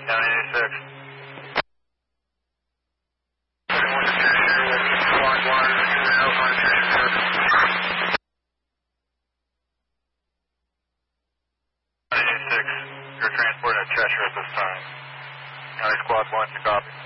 County 86. Your transport at Cheshire at this time. County Squad 1 to copy.